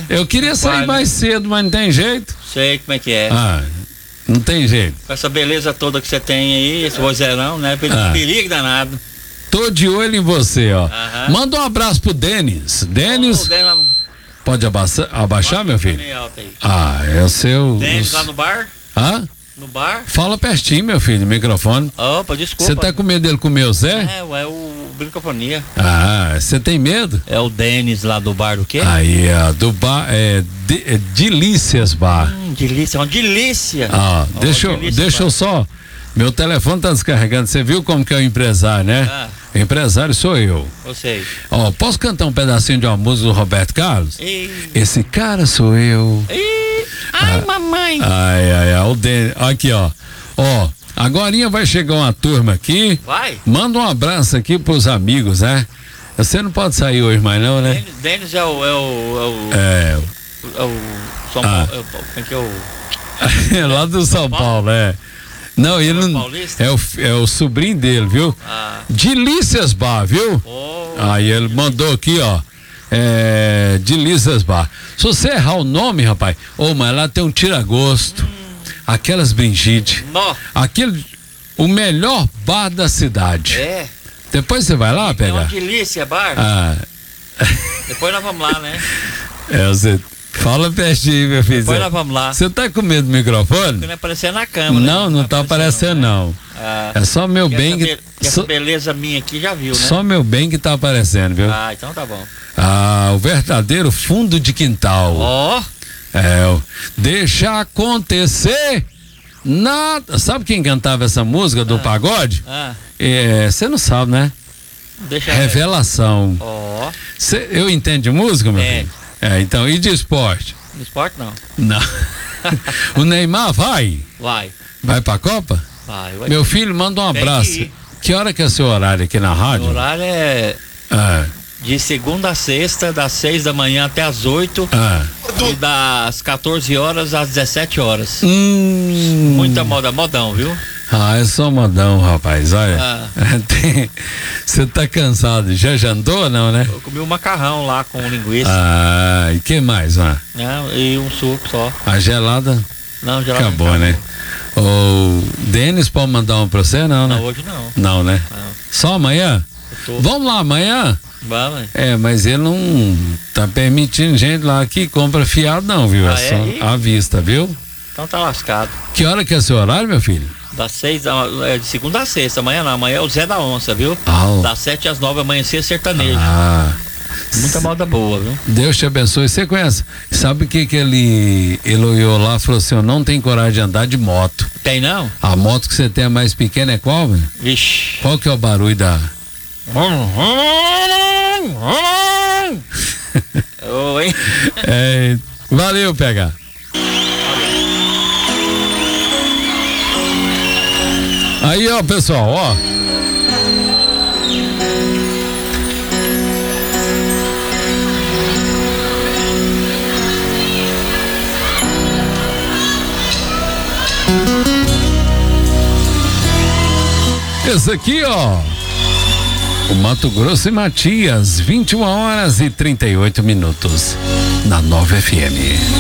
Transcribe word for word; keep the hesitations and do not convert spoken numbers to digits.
Eu queria sair Vai, mais né? cedo, mas não tem jeito. Sei como é que é. Ah, não tem jeito. Com essa beleza toda que você tem aí, esse vozeirão, né? Perigo, Ah. perigo danado. Tô de olho em você, ó. Aham. Manda um abraço pro Denis. Denis, Ô, Denis, pode abaixar, abaixar meu filho? meio alto aí. Ah, é o seu... Denis os- lá no bar? Hã? No bar? Fala pertinho, meu filho, no microfone. Opa, desculpa. Você tá com medo dele comer o Zé? É, é o Brincofonia. Ah, você tem medo? É o Denis lá do bar do quê? Aí, ó, do bar, é, de, é Delícias Bar. Hum, delícia, uma delícia. Ah, Ó, deixa, eu, delícia, deixa eu bar. só. Meu telefone tá descarregando. Você viu como que é o empresário, né? Ah. O empresário sou eu. Eu sei. Ó, posso cantar um pedacinho de uma música do Roberto Carlos? Ih, Esse cara sou eu. ih, ai, mamãe. Ai, ai, ai. O Denis, aqui, ó. Ó, agorinha vai chegar uma turma aqui. Vai. Manda um abraço aqui pros amigos, né? Você não pode sair hoje mais não, né? Denis, Denis é o. É o. É, É o, é o São Ah. Paulo. É o, como é que é o. lá do São Paulo, é. Não, ele não. Paulista? É o, é o sobrinho dele, viu? Ah. Delícias Bar, viu? Oh, Aí ele mandou aqui, ó. É. Delícias Bar. Se você errar o nome, rapaz, ô, mas lá tem um tira-gosto. Aquelas brinjite. nó. Aquele. O melhor bar da cidade. É. Depois você vai lá É pegar. uma delícia, bar. Ah. Depois nós vamos lá, né? É, você. Fala pertinho, meu filho. Depois nós vamos lá. Você tá com medo do microfone? Não vai aparecer na câmera. Não, não tá aparecendo, não. Ah, É só meu que bem essa, que. be- que essa Só, beleza minha aqui já viu, né? só meu bem que tá aparecendo, viu? Ah, então tá bom. Ah, o verdadeiro fundo de quintal. Ó, É, o deixa acontecer nada. Sabe quem cantava essa música do pagode? ah, É, você não sabe, né? deixa. Revelação. Ó, Cê, eu entendo de música, meu É. filho? É, então, e de esporte? no esporte não. Não. O Neymar vai? Vai, Vai pra Copa? vai. vai. Meu filho, manda um Tem abraço. que ir. Que hora que é seu horário aqui na O rádio? horário é Ah, de segunda a sexta, das seis da manhã até as oito. ah. E das quatorze horas às dezessete horas. Hum. Muita moda, modão, viu? Ah, é só modão, rapaz. Olha. Ah. Você tá cansado? Já jantou ou não, né? Eu comi um macarrão lá com linguiça, Ah, e que mais, ah? né? E um suco só. A gelada Não, já acabou, né? O Denis pode mandar um pra você, não, né? Não, hoje não. Não, né? Não. Só amanhã? Eu tô... Vamos lá, amanhã? Vamos. É, mas ele não tá permitindo gente lá que compra fiado, não, viu? Ah, é é? só à vista, viu? Então tá lascado. Que hora que é seu horário, meu filho? Das seis, da, é de segunda a sexta, amanhã não, amanhã é o Zé da Onça, viu? Ah, Das sete às nove, amanhecer sertanejo. ah, Muita moda boa, viu? Deus te abençoe. Você conhece? Sabe o que que ele elogiou lá? Falou assim: eu não tenho coragem de andar de moto. Tem não? A moto que você tem a mais pequena é qual, meu? Vixe. Qual que é o barulho da. Ô, hein? É, valeu, pegar. Aí, ó, pessoal, ó. Esse aqui, ó. O Mato Grosso e Matias, vinte e uma horas e trinta e oito minutos, na nove F M.